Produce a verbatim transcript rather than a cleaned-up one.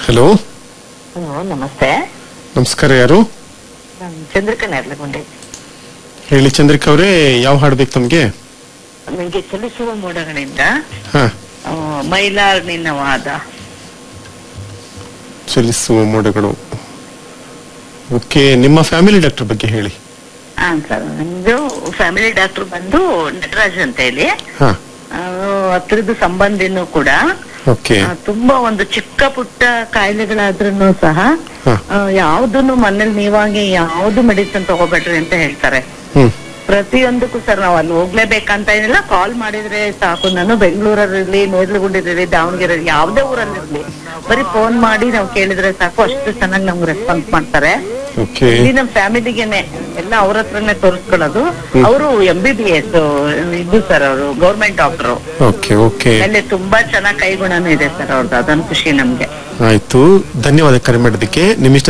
Hello. Hello, ನಮಸ್ತೆ. ನಮಸ್ಕಾರ. ಯಾರು? ನಾನು ಚಂದ್ರಿಕಾ ನೇರ್ಲಗೊಂಡೆ. ಹೇಳಿ ಚಂದ್ರಿಕಾ ಅವರೇ, ಯಾವ ಹಾಡು ಬೇಕು ತಮ್ಗೆ? ನನಗೆ ಚಲಿಸುವ ಮೋಡಗಳಿಂದ ಹಾ ಆ, ಮೈಲಾರ್ ನಿನ್ನ ವಾದ. ಚಲಿಸುವ ಮೋಡಗಳು. ಓಕೆ, ನಿಮ್ಮ ಫ್ಯಾಮಿಲಿ ಡಾಕ್ಟರ್ ಬಗ್ಗೆ ಹೇಳಿ. ಹಾ ಸರ್, ನಮ್ದು ಫ್ಯಾಮಿಲಿ ಡಾಕ್ಟರ್ ಬಂದು ನಟರಾಜ್ ಅಂತ ಹೇಳಿ. ಹಾ ಹತ್ರದ್ದು ಸಂಬಂಧಿನೂ ಕೂಡ. ಓಕೆ. ಆ, ತುಂಬಾ ಒಂದು ಚಿಕ್ಕ ಪುಟ್ಟ ಕಾಯಿಲೆಗಳಾದ್ರೂ ಸಹ ಹಾ. ಯಾವ್ದನ್ನು ಮನೇಲಿ ನೀವಾಗಿ ಯಾವ್ದು ಮೆಡಿಸಿನ್ ತಗೋಬೇಡ್ರಿ ಅಂತ ಹೇಳ್ತಾರೆ. ಹ್ಮ್ ಪ್ರತಿಯೊಂದಕ್ಕೂ ಸರ್ ನಾವು ಅಲ್ಲಿ ಹೋಗ್ಲೇಬೇಕಂತ ಏನಿಲ್ಲ, ಕಾಲ್ ಮಾಡಿದ್ರೆ ಸಾಕು. ನಾನು ಬೆಂಗಳೂರಲ್ಲಿ, ನೇರ್ಲಗುಂಡಿರಲಿ, ದಾವಣಗೆರೆ, ಯಾವ್ದೇ ಊರಲ್ಲಿರ್ಲಿ, ಬರೀ ಫೋನ್ ಮಾಡಿ ನಾವು ಕೇಳಿದ್ರೆ ಸಾಕು, ಅಷ್ಟು ಚೆನ್ನಾಗಿ ನಮ್ಗೆ ರೆಸ್ಪಾನ್ಸ್ ಮಾಡ್ತಾರೆ. ಓಕೆ. ಇಲ್ಲಿ ನಮ್ ಫ್ಯಾಮಿಲಿಗೆನೆ ಎಲ್ಲ ಅವ್ರ ಹತ್ರನೇ ತೋರಿಸ್ಕೊಳ್ಳೋದು. ಅವರು ಎಂ ಬಿ ಬಿ ಎಸ್ ಇದು ಸರ್, ಅವರು ಗೌರ್ಮೆಂಟ್ ಡಾಕ್ಟರ್. Okay okay. ಅಲ್ಲಿ ತುಂಬಾ ಚೆನ್ನಾಗಿ ಕೈಗುಣನೂ ಇದೆ ಸರ್ ಅವ್ರದ್ದು, ಅದೊಂದು ಖುಷಿ ನಮ್ಗೆ. ಆಯ್ತು, ಧನ್ಯವಾದ ಕರೆ ಮಾಡೋದಕ್ಕೆ. ನಿಮ್ಮಿಷ್ಟ